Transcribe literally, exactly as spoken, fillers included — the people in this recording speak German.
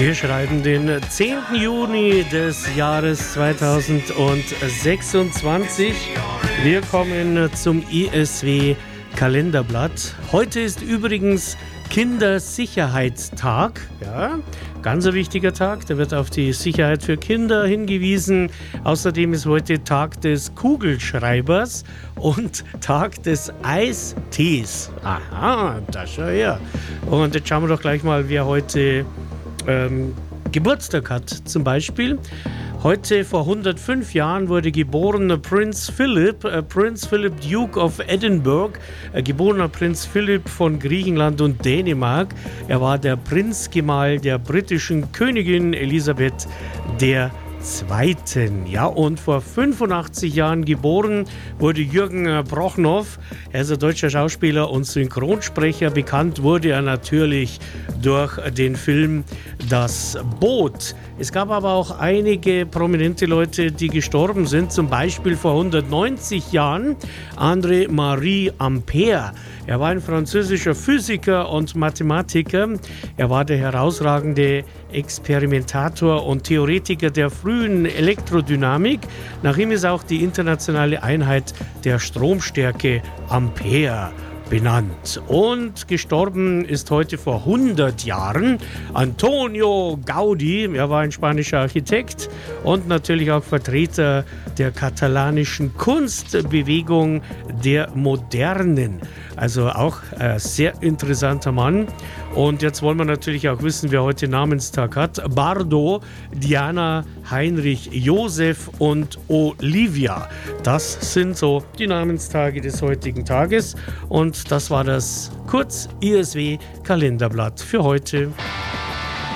Wir schreiben den zehnten Juni des Jahres zweitausendsechsundzwanzig. Wir kommen zum I S W Kalenderblatt. Heute ist übrigens Kindersicherheitstag. Ja, ganz ein wichtiger Tag. Da wird auf die Sicherheit für Kinder hingewiesen. Außerdem ist heute Tag des Kugelschreibers und Tag des Eistees. Aha, das schau her. Und jetzt schauen wir doch gleich mal, wer heute ähm, Geburtstag hat. Zum Beispiel heute vor hundertfünf Jahren wurde geboren Prinz Philip, äh, Prinz Philip Duke of Edinburgh, äh, geborener Prinz Philipp von Griechenland und Dänemark. Er war der Prinzgemahl der britischen Königin Elisabeth der Zweiten. Ja, und vor fünfundachtzig Jahren geboren wurde Jürgen Prochnow. Er ist ein deutscher Schauspieler und Synchronsprecher. Bekannt wurde er natürlich durch den Film Das Boot. Es gab aber auch einige prominente Leute, die gestorben sind. Zum Beispiel vor hundertneunzig Jahren André-Marie Ampère. Er war ein französischer Physiker und Mathematiker. Er war der herausragende Experimentator und Theoretiker der frühen Elektrodynamik. Nach ihm ist auch die internationale Einheit der Stromstärke Ampere benannt. Und gestorben ist heute vor hundert Jahren Antonio Gaudí. Er war ein spanischer Architekt und natürlich auch Vertreter der katalanischen Kunstbewegung der Modernen. Also auch ein sehr interessanter Mann. Und jetzt wollen wir natürlich auch wissen, wer heute Namenstag hat. Bardo, Diana, Heinrich, Josef und Olivia. Das sind so die Namenstage des heutigen Tages. Und das war das Kurz-I S W Kalenderblatt für heute.